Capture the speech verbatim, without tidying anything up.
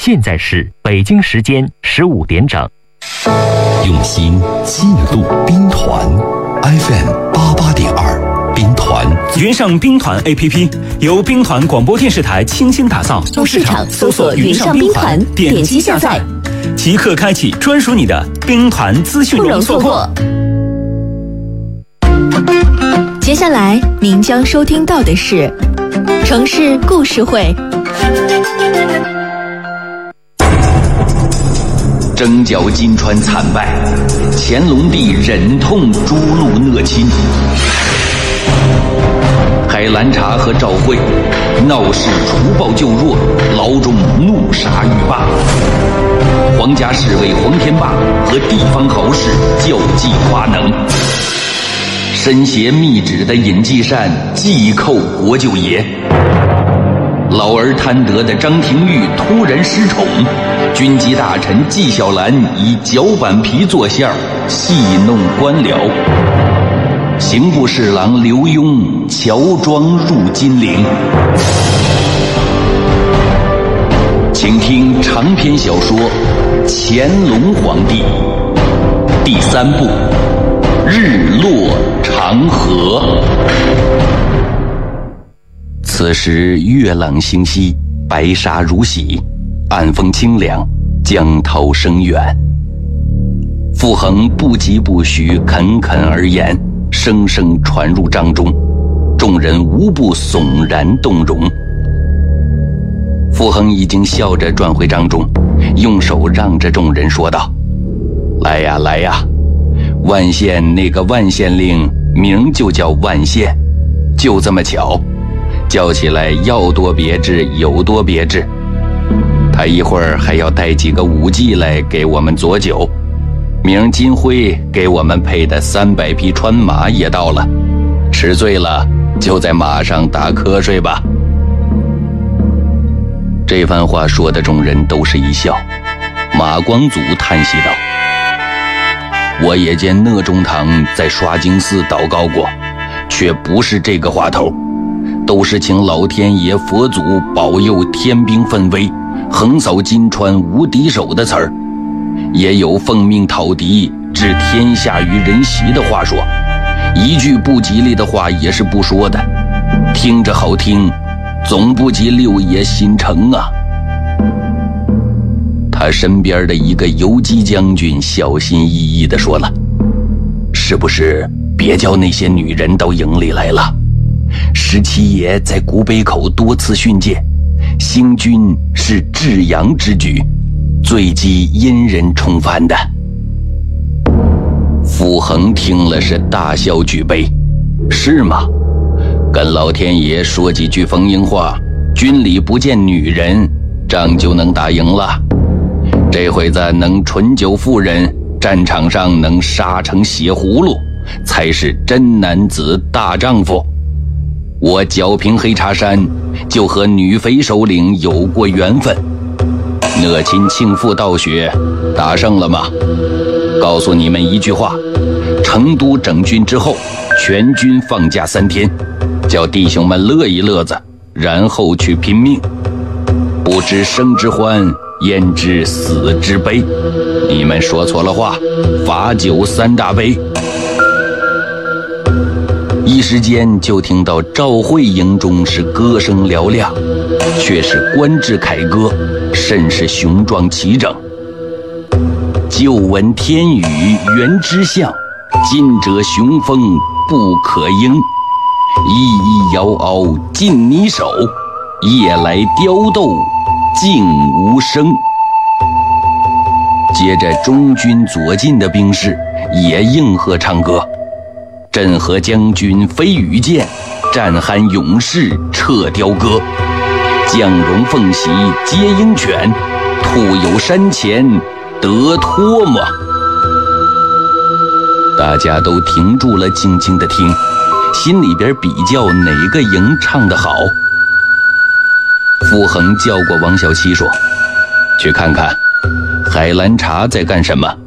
现在是北京时间十五点整。 用心记录兵团 F M 八八点二，兵团云上兵团 A P P 由兵团广播电视台倾心打造， 入市场搜索云上兵团，点击下载， 即刻开启专属你的兵团资讯， 不容错过。接下来您将收听到的是城市故事会。 征剿金川惨败，乾隆帝忍痛诛戮讷亲。海兰察和赵惠闹事除暴救弱，牢中怒杀欲罢。皇家侍卫黄天霸和地方豪士较技夸能。身携密旨的尹继善祭叩国舅爷。老而贪得的张廷玉突然失宠，军机大臣纪晓岚以脚板皮做馅儿戏弄官僚。刑部侍郎刘墉乔装入金陵。请听长篇小说《乾隆皇帝》第三部《日落长河》。此时月朗星稀，白沙如洗，暗风清凉，江涛声远。傅恒不疾不徐，侃侃而言，声声传入帐中，众人无不悚然动容。傅恒已经笑着转回帐中，用手让着众人说道：“来呀来呀，万县那个万县令名就叫万县，就这么巧，叫起来要多别致有多别致。他一会儿还要带几个武技来给我们佐酒，明儿金辉给我们配的三百匹川马也到了，吃醉了就在马上打瞌睡吧。”这番话说的众人都是一笑。马光祖叹息道：“我也见讷中堂在刷经寺祷告过，却不是这个话头，都是请老天爷佛祖保佑天兵奋威，横扫金川无敌手的词儿，也有奉命讨敌，置天下于人席的话说，一句不吉利的话也是不说的，听着好听，总不及六爷心诚啊。”他身边的一个游击将军小心翼翼地说了：“是不是别叫那些女人到营里来了？十七爷在古北口多次训诫，兴军是至阳之举，最忌阴人冲犯的。”傅恒听了是大笑举杯：“是吗？跟老天爷说几句逢迎话，军里不见女人，仗就能打赢了。这会子能醇酒妇人，战场上能杀成血葫芦，才是真男子大丈夫。我剿平黑茶山，就和女匪首领有过缘分。讷亲庆父道学，打胜了吗？告诉你们一句话，成都整军之后，全军放假三天，叫弟兄们乐一乐子，然后去拼命。不知生之欢，焉知死之悲？你们说错了话，罚酒三大杯。”一时间就听到赵惠营中是歌声嘹亮，却是官制凯歌，甚是雄壮齐整。旧闻天宇原之象，今者雄风不可应。一一摇敖尽你手，夜来雕斗静无声。接着中军左近的兵士也应和唱歌：“镇河将军飞羽箭，战酣勇士掣雕歌。将戎奉袭皆鹰犬，兔有山前得唾沫。”大家都停住了，静静地听，心里边比较哪个营唱得好。傅恒叫过王小七说：“去看看海兰察在干什么。”